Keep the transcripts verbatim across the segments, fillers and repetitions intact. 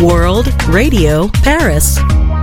World Radio Paris.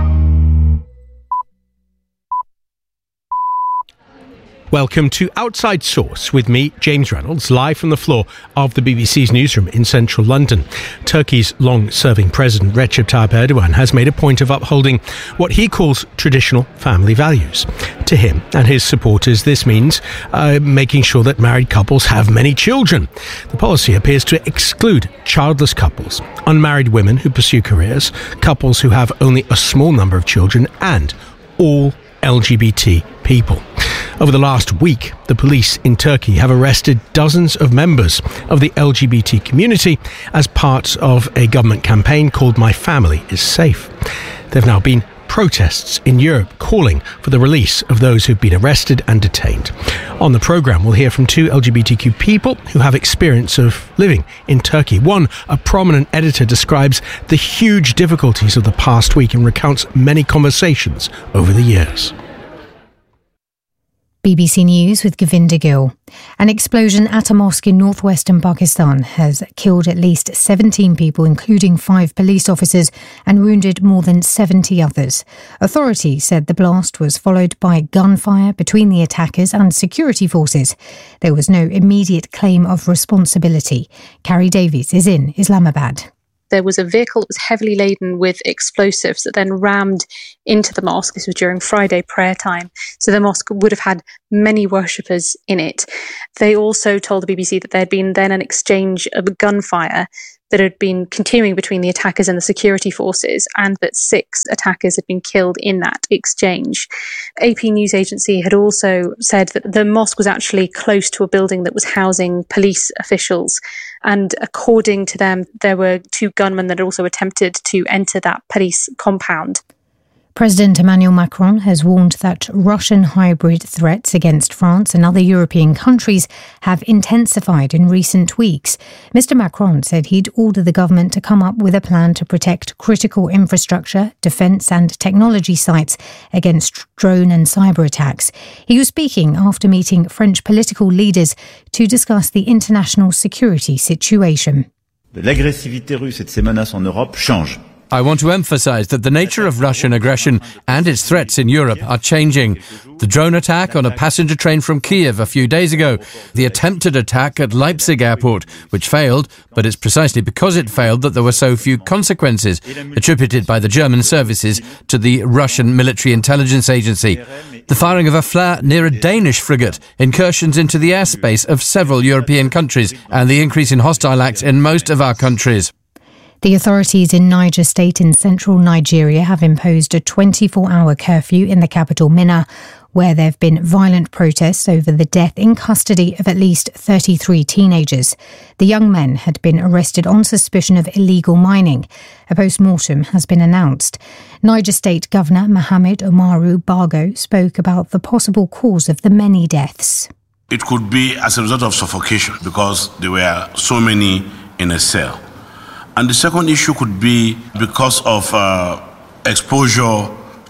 Welcome to Outside Source with me, James Reynolds, live from the floor of the B B C's newsroom in central London. Turkey's long-serving president, Recep Tayyip Erdogan, has made a point of upholding what he calls traditional family values. To him and his supporters, this means uh, making sure that married couples have many children. The policy appears to exclude childless couples, unmarried women who pursue careers, couples who have only a small number of children, and all L G B T people. Over the last week, the police in Turkey have arrested dozens of members of the L G B T community as part of a government campaign called My Family is Safe. There have now been protests in Europe calling for the release of those who've been arrested and detained. On the programme, we'll hear from two L G B T Q people who have experience of living in Turkey. One, a prominent editor, describes the huge difficulties of the past week and recounts many conversations over the years. B B C News with Govinda Gill. An explosion at a mosque in northwestern Pakistan has killed at least seventeen people, including five police officers, and wounded more than seventy others. Authorities said the blast was followed by gunfire between the attackers and security forces. There was no immediate claim of responsibility. Carrie Davies is in Islamabad. There was a vehicle that was heavily laden with explosives that then rammed into the mosque. This was during Friday prayer time. So the mosque would have had many worshippers in it. They also told the B B C that there had been then an exchange of gunfire that had been continuing between the attackers and the security forces, and that six attackers had been killed in that exchange. A P News Agency had also said that the mosque was actually close to a building that was housing police officials, and according to them, there were two gunmen that also attempted to enter that police compound. President Emmanuel Macron has warned that Russian hybrid threats against France and other European countries have intensified in recent weeks. Mister Macron said he'd order the government to come up with a plan to protect critical infrastructure, defence and technology sites against drone and cyber attacks. He was speaking after meeting French political leaders to discuss the international security situation. L'agressivité russe et ses menaces en Europe changent. I want to emphasize that the nature of Russian aggression and its threats in Europe are changing. The drone attack on a passenger train from Kiev a few days ago, the attempted attack at Leipzig airport, which failed, but it's precisely because it failed that there were so few consequences, attributed by the German services to the Russian military intelligence agency. The firing of a flare near a Danish frigate, incursions into the airspace of several European countries, and the increase in hostile acts in most of our countries. The authorities in Niger State in central Nigeria have imposed a twenty-four hour curfew in the capital Minna, where there have been violent protests over the death in custody of at least thirty-three teenagers. The young men had been arrested on suspicion of illegal mining. A post-mortem has been announced. Niger State Governor Mohamed Umaru Bago spoke about the possible cause of the many deaths. It could be as a result of suffocation because there were so many in a cell. And the second issue could be because of uh, exposure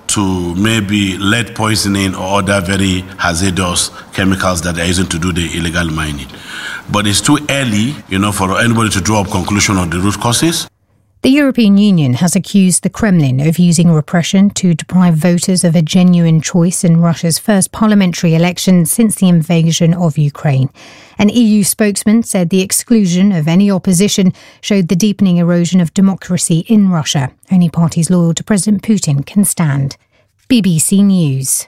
to maybe lead poisoning or other very hazardous chemicals that they're using to do the illegal mining. But it's too early, you know, for anybody to draw up conclusion on the root causes. The European Union has accused the Kremlin of using repression to deprive voters of a genuine choice in Russia's first parliamentary election since the invasion of Ukraine. An E U spokesman said the exclusion of any opposition showed the deepening erosion of democracy in Russia. Only parties loyal to President Putin can stand. B B C News.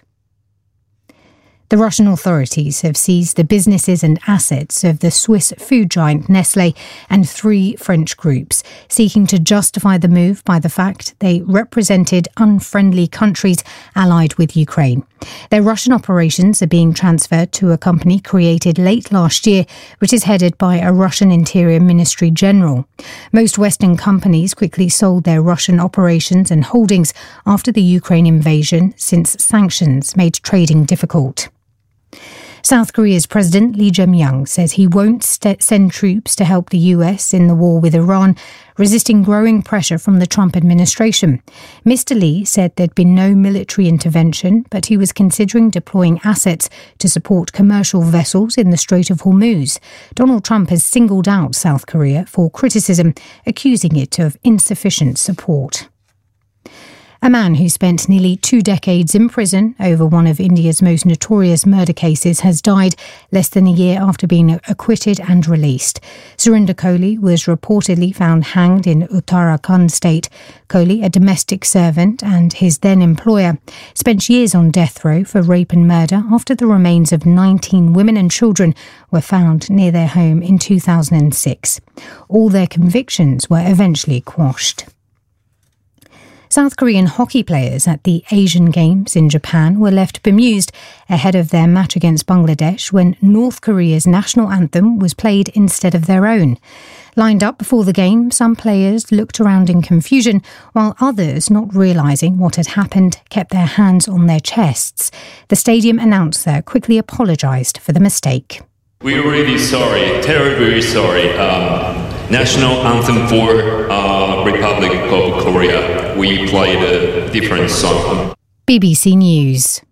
The Russian authorities have seized the businesses and assets of the Swiss food giant Nestlé and three French groups, seeking to justify the move by the fact they represented unfriendly countries allied with Ukraine. Their Russian operations are being transferred to a company created late last year, which is headed by a Russian Interior Ministry general. Most Western companies quickly sold their Russian operations and holdings after the Ukraine invasion, since sanctions made trading difficult. South Korea's President Lee Jae-myung says he won't st- send troops to help the U S in the war with Iran, resisting growing pressure from the Trump administration. Mister Lee said there'd been no military intervention, but he was considering deploying assets to support commercial vessels in the Strait of Hormuz. Donald Trump has singled out South Korea for criticism, accusing it of insufficient support. A man who spent nearly two decades in prison over one of India's most notorious murder cases has died less than a year after being acquitted and released. Surinder Kohli was reportedly found hanged in Uttarakhand state. Kohli, a domestic servant and his then-employer, spent years on death row for rape and murder after the remains of nineteen women and children were found near their home in two thousand six. All their convictions were eventually quashed. South Korean hockey players at the Asian Games in Japan were left bemused ahead of their match against Bangladesh when North Korea's national anthem was played instead of their own. Lined up before the game, some players looked around in confusion, while others, not realising what had happened, kept their hands on their chests. The stadium announcer quickly apologised for the mistake. We're really sorry, terribly sorry. Um, national anthem for uh, Republic of Korea. We played a different song. B B C News.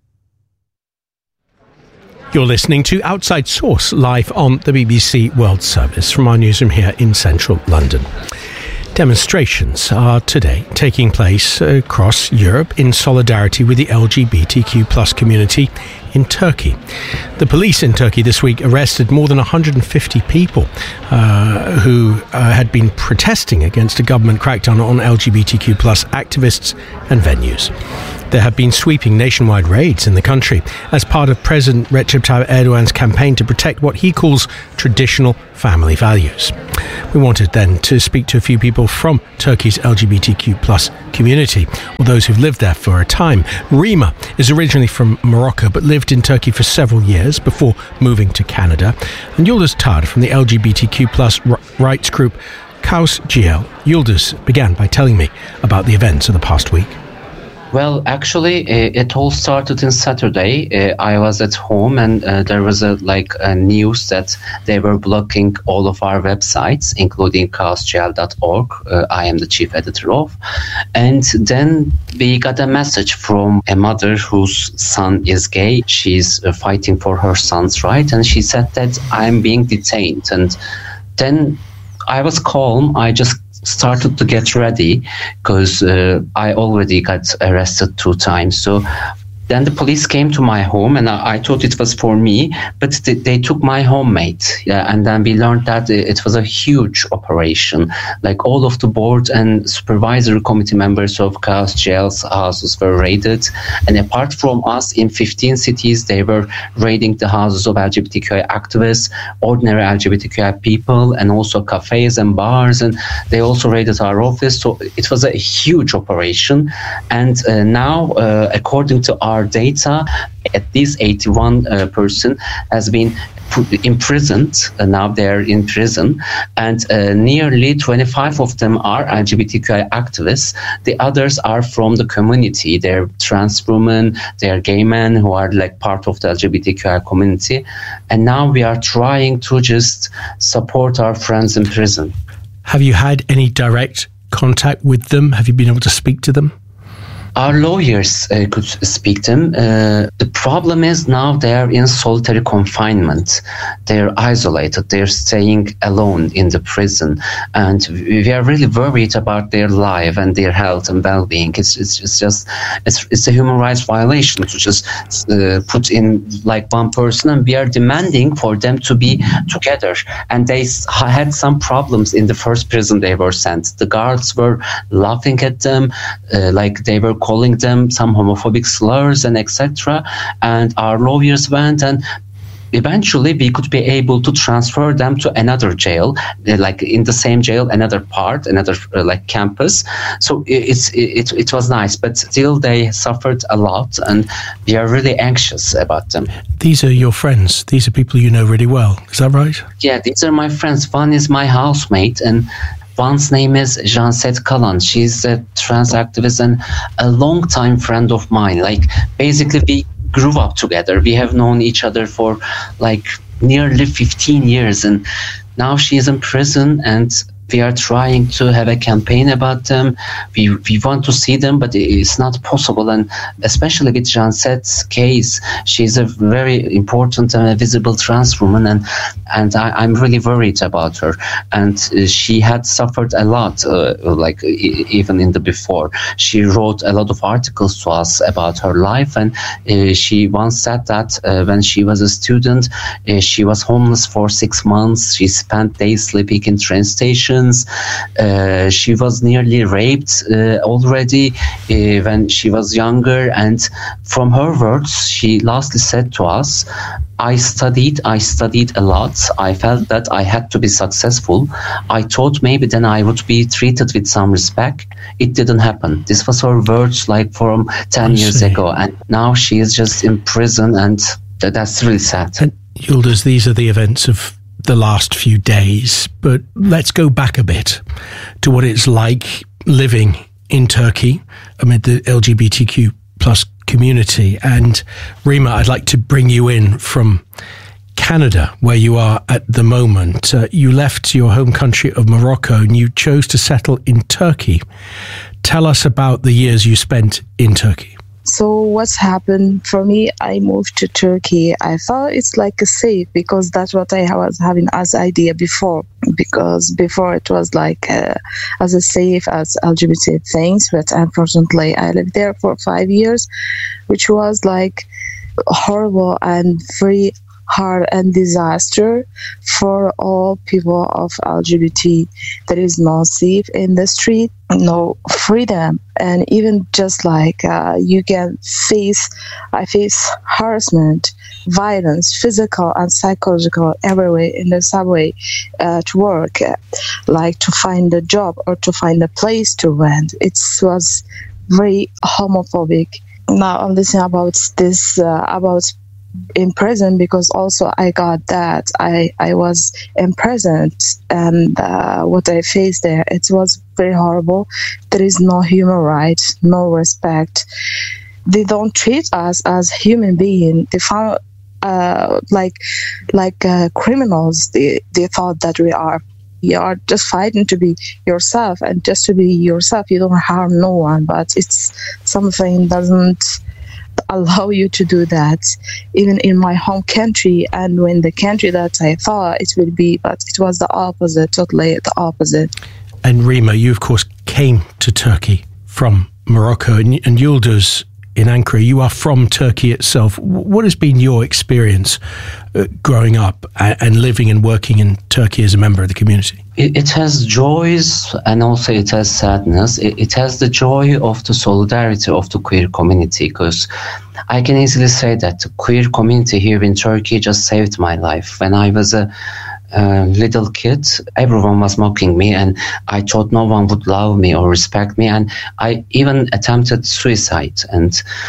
You're listening to Outside Source live on the B B C World Service from our newsroom here in central London. Demonstrations are today taking place across Europe in solidarity with the L G B T Q plus community in Turkey. The police in Turkey this week arrested more than one hundred fifty people uh, who uh, had been protesting against a government crackdown on L G B T Q plus activists and venues. There have been sweeping nationwide raids in the country as part of President Recep Tayyip Erdogan's campaign to protect what he calls traditional family values. We wanted then to speak to a few people from Turkey's L G B T Q plus community, or those who've lived there for a time. Rima is originally from Morocco but lived in Turkey for several years before moving to Canada. And Yıldız Tad from the L G B T Q plus rights group Kaos G L. Yıldız began by telling me about the events of the past week. Well, actually, it all started on Saturday. I was at home and uh, there was a like a news that they were blocking all of our websites, including kaos g l dot org. Uh, I am the chief editor of. And then we got a message from a mother whose son is gay. She's uh, fighting for her son's right. And she said that I'm being detained. And then I was calm. I just started to get ready because uh, I already got arrested two times. So then the police came to my home and I, I thought it was for me, but th- they took my homemate. Yeah, and then we learned that it was a huge operation. Like all of the board and supervisory committee members of Kaos G L's houses were raided. And apart from us, in fifteen cities, they were raiding the houses of L G B T Q I activists, ordinary L G B T Q I people, and also cafes and bars. And they also raided our office. So it was a huge operation. And uh, now, uh, according to our Our data, at least eighty-one uh, person has been imprisoned. Uh, now they're in prison, and uh, nearly twenty-five of them are L G B T Q I activists. The others are from the community. They're trans women, they're gay men who are like part of the L G B T Q I community. And now we are trying to just support our friends in prison. Have you had any direct contact with them? Have you been able to speak to them? Our lawyers uh, could speak to them. Uh, the problem is now they're in solitary confinement. They're isolated. They're staying alone in the prison. And we are really worried about their life and their health and well-being. It's, it's, it's just, it's, it's a human rights violation to just uh, put in like one person. And we are demanding for them to be together. And they had some problems in the first prison they were sent. The guards were laughing at them, uh, like they were calling them some homophobic slurs and et cetera. And our lawyers went and eventually we could be able to transfer them to another jail, like in the same jail, another part, another uh, like campus. So it's it, it was nice, but still they suffered a lot and we are really anxious about them. These are your friends. These are people you know really well. Is that right? Yeah, these are my friends. One is my housemate and one's name is Janset Kalan. She's a trans activist and a long-time friend of mine. Like, basically, we grew up together. We have known each other for like nearly fifteen years, and now she is in prison, and we are trying to have a campaign about them. We we want to see them, but it's not possible. And especially with Janset's case, she's a very important and visible trans woman, and and I, I'm really worried about her. And uh, she had suffered a lot, uh, like e- even in the before. She wrote a lot of articles to us about her life, and uh, she once said that uh, when she was a student, uh, she was homeless for six months. She spent days sleeping in train stations. Uh, she was nearly raped uh, already uh, when she was younger, and from her words, she lastly said to us, I studied, I studied a lot. I felt that I had to be successful. I thought maybe then I would be treated with some respect. It didn't happen. This was her words like from ten I years see. ago, and now she is just in prison, and th- that's really sad. And Yildiz, these are the events of the last few days, but let's go back a bit to what it's like living in Turkey amid the L G B T Q plus community. And Rima, I'd like to bring you in from Canada, where you are at the moment. Uh, you left your home country of Morocco and you chose to settle in Turkey. Tell us about the years you spent in Turkey. So what's happened for me, I moved to Turkey. I thought it's like a safe, because that's what I was having as idea before. Because before it was like uh, as a safe as L G B T things. But unfortunately, I lived there for five years, which was like horrible and very hard and disaster for all people of L G B T. There is no safe in the street, no freedom, and even just like uh, you can face, I face harassment, violence, physical and psychological, everywhere in the subway, uh, to work, uh, like to find a job or to find a place to rent. It was very homophobic. Now I'm listening about this, uh, about in prison, because also I got that I, I was imprisoned, and uh, what I faced there, it was very horrible. There is no human rights, no respect. They don't treat us as human beings. They found uh, like like uh, criminals. They they thought that we are. You are just fighting to be yourself, and just to be yourself, you don't harm no one. But it's something doesn't allow you to do that, even in my home country, and when the country that I thought it would be, but it was the opposite, totally the opposite. And Rima, you of course came to Turkey from Morocco, and, and Yildiz in Ankara, you are from Turkey itself. What has been your experience uh, growing up and, and living and working in Turkey as a member of the community? It, it has joys, and also it has sadness. It, it has the joy of the solidarity of the queer community, because I can easily say that the queer community here in Turkey just saved my life. When I was a Uh, little kid, everyone was mocking me, and I thought no one would love me or respect me, and I even attempted suicide, and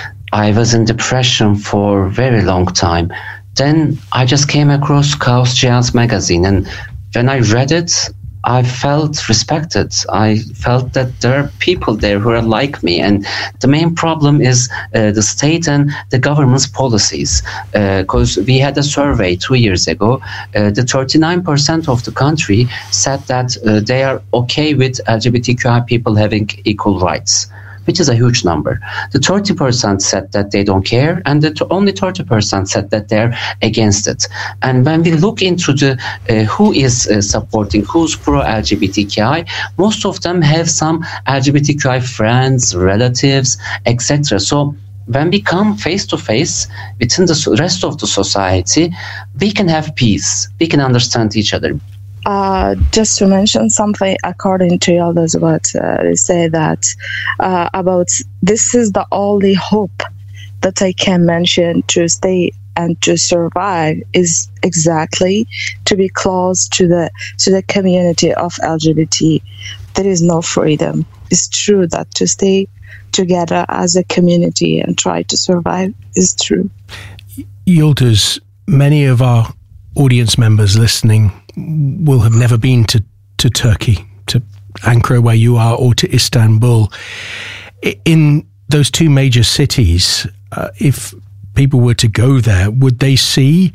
I was in depression for a very long time. Then I just came across Chaos Giants magazine, and when I read it, I felt respected. I felt that there are people there who are like me. And the main problem is uh, the state and the government's policies. Because uh, we had a survey two years ago. Uh, the thirty-nine percent of the country said that uh, they are okay with L G B T Q I people having equal rights, which is a huge number. The thirty percent said that they don't care, and the t- only thirty percent said that they're against it. And when we look into the uh, who is uh, supporting, who's pro-L G B T Q I, most of them have some L G B T Q I friends, relatives, et cetera. So when we come face-to-face within the rest of the society, we can have peace. We can understand each other. Uh, just to mention something, according to Yildiz, what uh, they say that uh, about this is the only hope that I can mention to stay and to survive is exactly to be close to the to the community of L G B T. There is no freedom. It's true that to stay together as a community and try to survive is true. Yildiz, many of our audience members listening will have never been to, to Turkey, to Ankara where you are, or to Istanbul. In those two major cities, uh, if people were to go there, would they see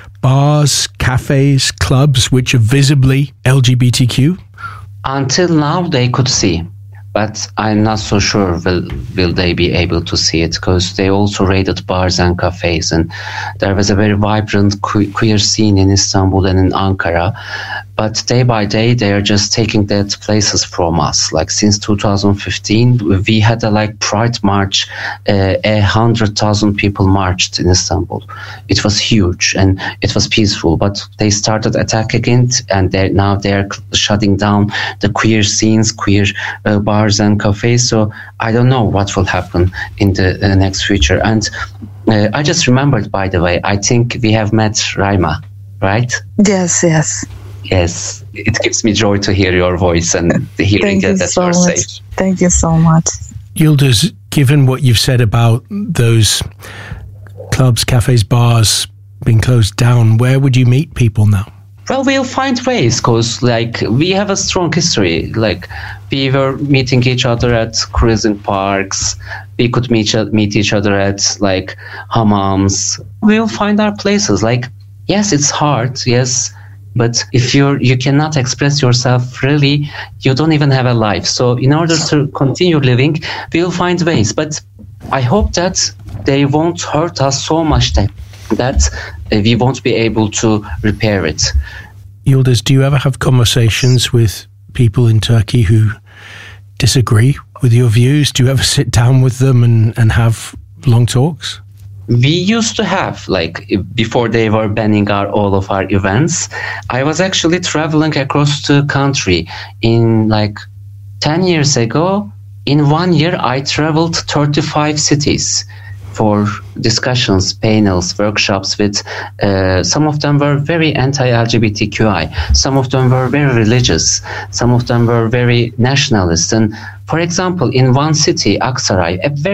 bars, cafes, clubs which are visibly L G B T Q? Until now, they could see. But I'm not so sure will will they be able to see it, because they also raided bars and cafes, and there was a very vibrant que- queer scene in Istanbul and in Ankara. But day by day, they are just taking that places from us. Like since two thousand fifteen, we had a like Pride March, uh, a hundred thousand people marched in Istanbul. It was huge and it was peaceful. But they started attacking it, and they now they are shutting down the queer scenes, queer uh, bars and cafes. So I don't know what will happen in the uh, next future. And uh, I just remembered, by the way, I think we have met Raima, right? Yes, yes. Yes, it gives me joy to hear your voice and hearing that, that so you're much. safe. Thank you so much. Yildiz, given what you've said about those clubs, cafes, bars being closed down, where would you meet people now? Well, we'll find ways, because like we have a strong history. Like we were meeting each other at cruising parks. We could meet meet each other at like hammams. We'll find our places. Like yes, it's hard. Yes. But if you're, you cannot express yourself freely, you don't even have a life. So in order to continue living, we'll find ways. But I hope that they won't hurt us so much that, that we won't be able to repair it. Yildiz, do you ever have conversations with people in Turkey who disagree with your views? Do you ever sit down with them and, and have long talks? We used to have, like, before they were banning our all of our events, I was actually traveling across the country. In like ten years ago, in one year, I traveled thirty-five cities for discussions, panels, workshops with, uh, some of them were very anti-L G B T Q I, some of them were very religious, some of them were very nationalist. And for example, in one city, Aksaray, a very